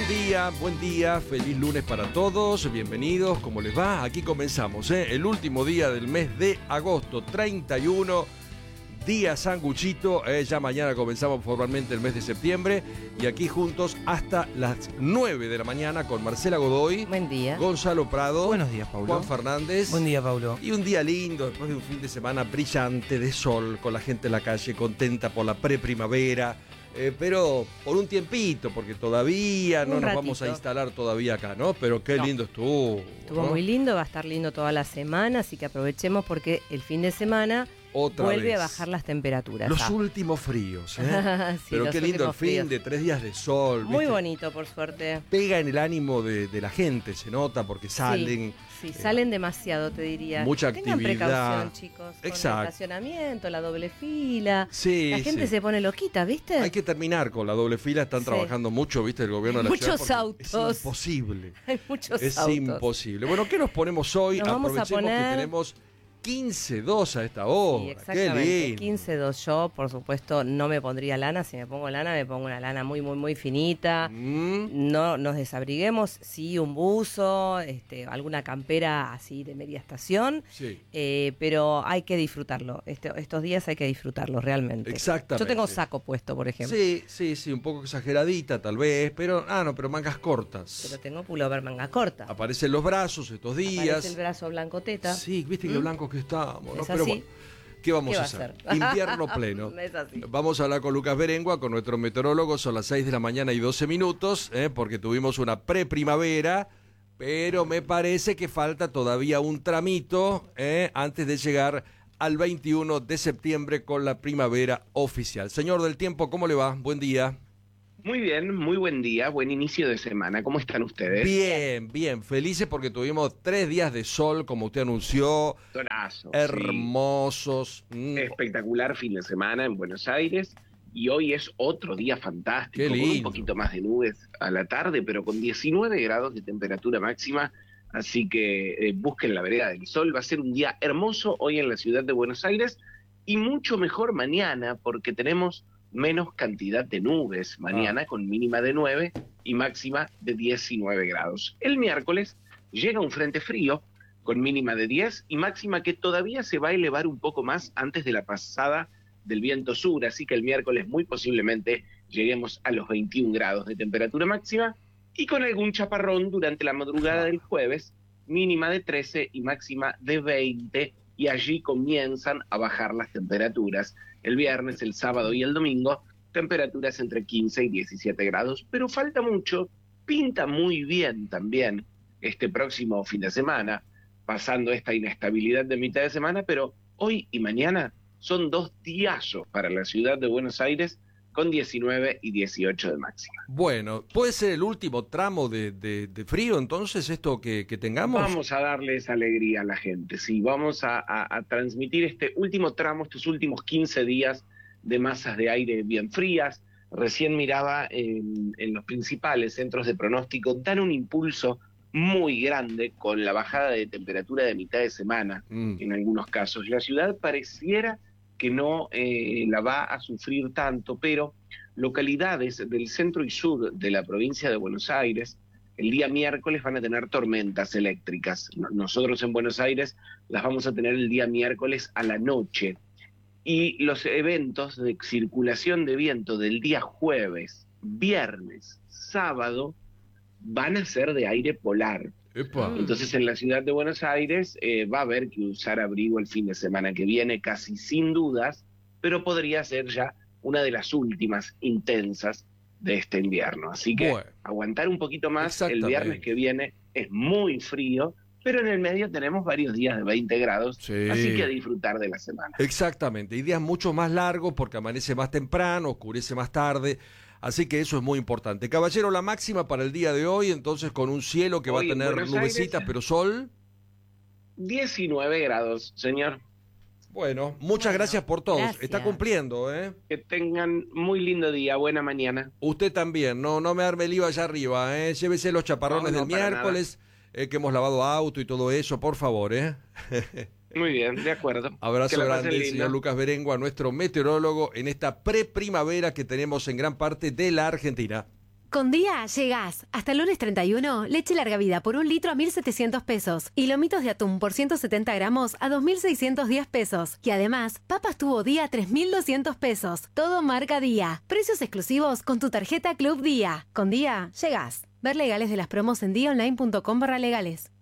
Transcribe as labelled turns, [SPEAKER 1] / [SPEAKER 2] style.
[SPEAKER 1] buen día, feliz lunes para todos, bienvenidos, ¿cómo les va? Aquí comenzamos, el último día del mes de agosto, 31, día sanguchito, ya mañana comenzamos formalmente el mes de septiembre y aquí juntos hasta las 9 de la mañana con Marcela Godoy,
[SPEAKER 2] buen día,
[SPEAKER 1] Gonzalo Prado,
[SPEAKER 3] buenos días, Paulo.
[SPEAKER 1] Juan Fernández,
[SPEAKER 3] buen día, Paulo.
[SPEAKER 1] Y un día lindo después de un fin de semana brillante de sol, con la gente en la calle contenta por la preprimavera. Pero por un tiempito, porque todavía no nos vamos a instalar todavía acá, ¿no? Pero qué lindo estuvo.
[SPEAKER 2] Estuvo
[SPEAKER 1] ¿no?
[SPEAKER 2] muy lindo, va a estar lindo toda la semana, así que aprovechemos porque el fin de semana vuelve a bajar las temperaturas.
[SPEAKER 1] Los últimos fríos, ¿eh?
[SPEAKER 2] Sí,
[SPEAKER 1] pero qué lindo el fin
[SPEAKER 2] fríos.
[SPEAKER 1] de 3 días de sol. ¿viste?
[SPEAKER 2] Muy bonito, por suerte.
[SPEAKER 1] Pega en el ánimo de la gente, se nota, porque salen.
[SPEAKER 2] Sí, salen demasiado, te diría.
[SPEAKER 1] Mucha
[SPEAKER 2] Tengan
[SPEAKER 1] actividad.
[SPEAKER 2] precaución, chicos. Con el estacionamiento, la doble fila.
[SPEAKER 1] Sí,
[SPEAKER 2] la gente se pone loquita, ¿viste?
[SPEAKER 1] Hay que terminar con la doble fila, están trabajando mucho, ¿viste? El gobierno de la ciudad.
[SPEAKER 2] Muchos autos.
[SPEAKER 1] Es imposible.
[SPEAKER 2] Hay muchos
[SPEAKER 1] es
[SPEAKER 2] autos.
[SPEAKER 1] Imposible. Bueno, ¿qué nos ponemos hoy?
[SPEAKER 2] Nos vamos a poner...
[SPEAKER 1] que tenemos 15-2 a esta hora.
[SPEAKER 2] Sí, exactamente,
[SPEAKER 1] Qué lindo.
[SPEAKER 2] 15-2. Yo, por supuesto, no me pondría lana. Si me pongo lana, me pongo una lana muy, muy, muy finita. No nos desabriguemos. Sí, un buzo, alguna campera así de media estación.
[SPEAKER 1] Sí.
[SPEAKER 2] Pero hay que disfrutarlo. Estos días hay que disfrutarlo realmente.
[SPEAKER 1] Exactamente.
[SPEAKER 2] Yo tengo saco puesto, por ejemplo.
[SPEAKER 1] Sí, un poco exageradita tal vez, pero pero mangas cortas.
[SPEAKER 2] Pero tengo pullover manga corta.
[SPEAKER 1] Aparecen los brazos estos días.
[SPEAKER 2] Aparece el brazo blanco teta.
[SPEAKER 1] Sí, viste que blanco que estamos, ¿no?
[SPEAKER 2] Es
[SPEAKER 1] Pero
[SPEAKER 2] así.
[SPEAKER 1] bueno, ¿qué vamos a hacer? Invierno pleno.
[SPEAKER 2] Es así.
[SPEAKER 1] Vamos a hablar con Lucas Berengua, con nuestro meteorólogo. Son las 6 de la mañana y 12 minutos, porque tuvimos una preprimavera, pero me parece que falta todavía un tramito antes de llegar al 21 de septiembre con la primavera oficial. Señor del tiempo, ¿cómo le va? Buen día.
[SPEAKER 4] Muy bien, muy buen día, buen inicio de semana. ¿Cómo están ustedes?
[SPEAKER 1] Bien, felices porque tuvimos 3 días de sol, como usted anunció.
[SPEAKER 4] Solazo,
[SPEAKER 1] hermosos.
[SPEAKER 4] Sí. Espectacular fin de semana en Buenos Aires. Y hoy es otro día fantástico,
[SPEAKER 1] Qué
[SPEAKER 4] con
[SPEAKER 1] lindo.
[SPEAKER 4] un poquito más de nubes a la tarde, pero con 19 grados de temperatura máxima. Así que busquen la vereda del sol. Va a ser un día hermoso hoy en la ciudad de Buenos Aires y mucho mejor mañana porque tenemos menos cantidad de nubes mañana, con mínima de 9 y máxima de 19 grados. El miércoles llega un frente frío con mínima de 10 y máxima que todavía se va a elevar un poco más antes de la pasada del viento sur, así que el miércoles muy posiblemente lleguemos a los 21 grados de temperatura máxima y con algún chaparrón durante la madrugada del jueves, mínima de 13 y máxima de 20, y allí comienzan a bajar las temperaturas. El viernes, el sábado y el domingo, temperaturas entre 15 y 17 grados, pero falta mucho, pinta muy bien también este próximo fin de semana, pasando esta inestabilidad de mitad de semana, pero hoy y mañana son 2 díazos para la ciudad de Buenos Aires, con 19 y 18 de máxima.
[SPEAKER 1] Bueno, ¿puede ser el último tramo de frío entonces esto que tengamos?
[SPEAKER 4] Vamos a darles alegría a la gente, sí, vamos a transmitir este último tramo, estos últimos 15 días de masas de aire bien frías. Recién miraba en los principales centros de pronóstico, dan un impulso muy grande con la bajada de temperatura de mitad de semana en algunos casos. La ciudad pareciera que no la va a sufrir tanto, pero localidades del centro y sur de la provincia de Buenos Aires el día miércoles van a tener tormentas eléctricas. Nosotros en Buenos Aires las vamos a tener el día miércoles a la noche. Y los eventos de circulación de viento del día jueves, viernes, sábado, van a ser de aire polar.
[SPEAKER 1] Epa.
[SPEAKER 4] Entonces en la ciudad de Buenos Aires va a haber que usar abrigo el fin de semana que viene, casi sin dudas, pero podría ser ya una de las últimas intensas de este invierno. Así que aguantar un poquito más. El viernes que viene es muy frío, pero en el medio tenemos varios días de 20 grados, así que a disfrutar de la semana.
[SPEAKER 1] Exactamente, y días mucho más largos porque amanece más temprano, oscurece más tarde, así que eso es muy importante. Caballero, la máxima para el día de hoy, entonces con un cielo que
[SPEAKER 4] hoy
[SPEAKER 1] va a tener nubecitas, pero sol.
[SPEAKER 4] 19 grados, señor.
[SPEAKER 1] Bueno, muchas gracias por todo.
[SPEAKER 2] Gracias.
[SPEAKER 1] Está cumpliendo, ¿eh?
[SPEAKER 4] Que tengan muy lindo día, buena mañana.
[SPEAKER 1] Usted también, no me arme lío allá arriba, ¿eh? Llévese los chaparrones del miércoles, que hemos lavado auto y todo eso, por favor, ¿eh?
[SPEAKER 4] Muy bien, de acuerdo.
[SPEAKER 1] Abrazo grande, señor Lucas Berengua, nuestro meteorólogo en esta preprimavera que tenemos en gran parte de la Argentina.
[SPEAKER 3] Con Día llegás. Hasta el lunes 31, leche larga vida por 1 litro a 1.700 pesos. Y lomitos de atún por 170 gramos a 2.610 pesos. Y además, papas tubo Día 3.200 pesos. Todo marca Día. Precios exclusivos con tu tarjeta Club Día. Con Día llegás. Ver legales de las promos en diaonline.com/legales.